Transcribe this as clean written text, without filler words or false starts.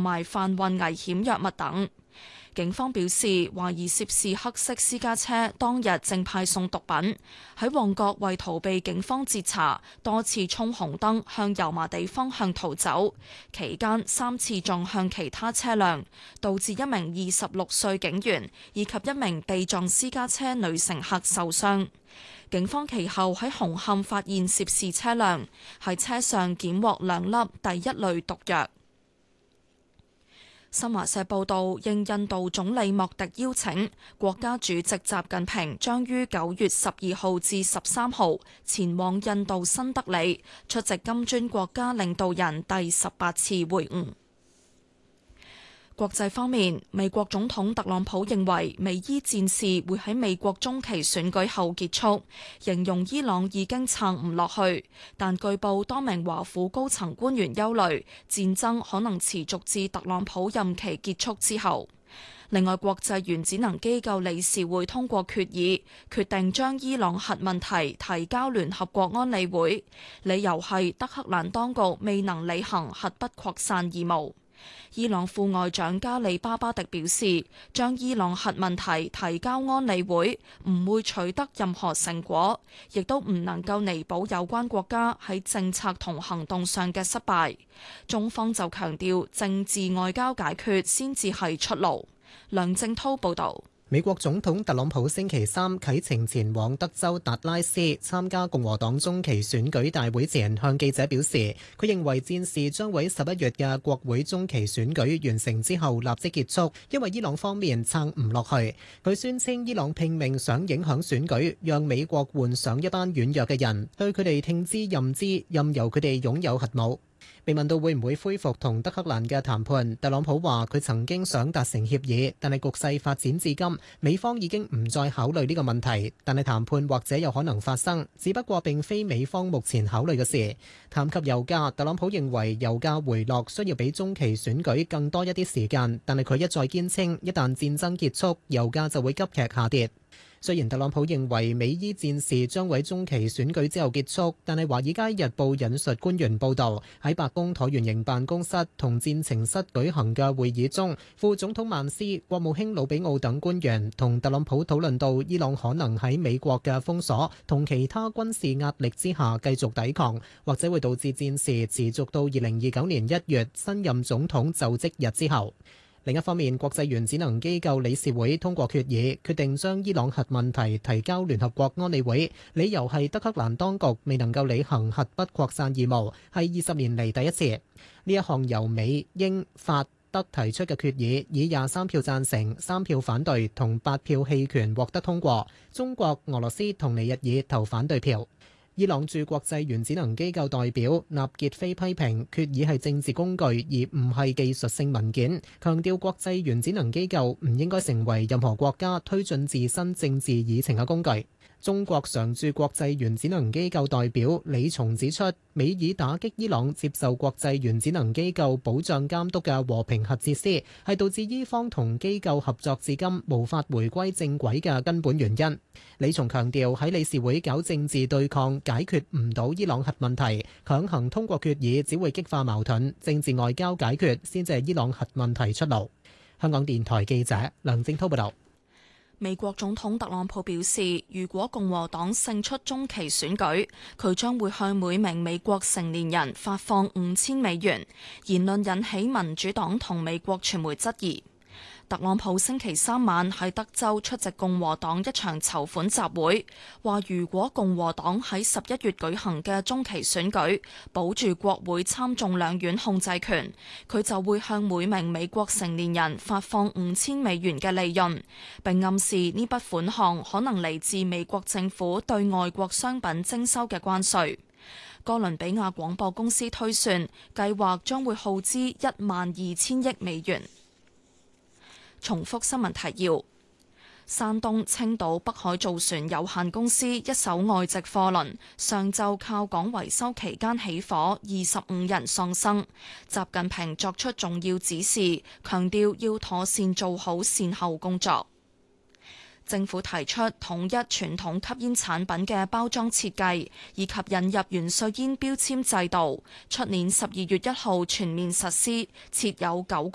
埋販運危險藥物等。警方表示，懷疑涉事黑色私家車當日正派送毒品，喺旺角為逃避警方截查，多次衝紅燈向油麻地方向逃走，期間3次撞向其他車輛，導致一名26歲警員以及一名被撞私家車女乘客受傷。警方其後喺紅磡發現涉事車輛，喺車上檢獲2粒第1類毒藥。新華社報道，應印度總理莫迪邀請，國家主席習近平將於9月12號至13號前往印度新德里出席金磚國家領導人第18次會晤。國際方面，美國總統特朗普認為美伊戰事會喺美國中期選舉後結束，形容伊朗已經撐唔落去。但據報多名華府高層官員憂慮戰爭可能持續至特朗普任期結束之後。另外，國際原子能機構理事會通過決議，決定將伊朗核問題提交聯合國安理會，理由係德黑蘭當局未能履行核不擴散義務。伊朗副外長加里巴巴迪表示，將伊朗核問題提交安理會唔會取得任何成果，亦都唔能夠彌補有關國家喺政策同行動上嘅失敗。中方就強調，政治外交解決先至係出路。梁正濤報道。 美國總統特朗普星期三啟程前往德州達拉斯參加共和黨中期選舉大會前，向記者表示，佢認為戰事將會喺11月嘅國會中期選舉完成之後立即結束，因為伊朗方面撐唔落去。佢宣稱伊朗拼命想影響選舉，讓美國換上一班軟弱嘅人，對佢哋聽之任之，任由佢哋擁有核武。被問到會唔會恢復同德黑蘭嘅談判，特朗普話佢曾經想達成協議，但係局勢發展至今，美方已經唔再考慮呢個問題，但係談判或者有可能發生，只不過並非美方目前考慮嘅事。談及油價，特朗普認為油價回落需要比中期選舉更多一啲時間，但係佢一再堅稱，一旦戰爭結束，油價就會急劇下跌。雖然特朗普認為美伊戰事將會喺中期選舉之後結束，但係《華爾街日報》引述官員報導，喺白宮橢圓形辦公室同戰情室舉行嘅會議中，副總統曼斯、國務卿魯比奧等官員同特朗普討論到伊朗可能喺美國嘅封鎖同其他軍事壓力之下繼續抵抗，或者會導致戰事持續到2029年1月新任總統就職日之後。另一方面，國際原子能機構理事會通過決議，決定將伊朗核問題提交聯合國安理會，理由係德黑蘭當局未能夠履行核不擴散義務，係20年嚟第一次。呢一項由美、英、法、德提出嘅決議，以23票贊成、3票反對同8票棄權獲得通過。中國、俄羅斯同尼日爾投反對票。伊朗駐國際原子能機構代表納傑菲批評決議係政治工具，而唔係技術性文件，強調國際原子能機構唔應該成為任何國家推進自身政治議程嘅工具。中國常駐國際原子能機構代表李松指出，美以打擊伊朗接受國際原子能機構保障監督嘅和平核設施，係導致伊方同機構合作至今無法回歸正軌嘅根本原因。李松強調，喺理事會搞政治對抗解決唔到伊朗核問題，強行通過決議只會激化矛盾，政治外交解決先至係伊朗核問題出路。香港電台記者梁正滔報道。 美國總統特朗普表示，如果共和黨勝出中期選舉，佢將會向每名美國成年人發放$5000。言論引起民主黨同美國傳媒質疑。特朗普星期三晚喺德州出席共和黨一場籌款集會，話如果共和黨喺11月舉行嘅中期選舉保住國會參眾兩院控制權，佢就會向每名美國成年人發放$5000嘅利潤，並暗示呢筆款項可能嚟自美國政府對外國商品徵收嘅關稅。哥倫比亞廣播公司推算，計劃將會耗資12000億美元。重複新聞提要：山東青島北海造船有限公司一艘外籍貨輪上晝靠港維修期間起火，25人喪生。習近平作出重要指示，強調要妥善做好善後工作。政府提出統一傳統吸煙產品嘅包裝設計，以及引入元帥煙標籤制度，出年12月1號全面實施，設有9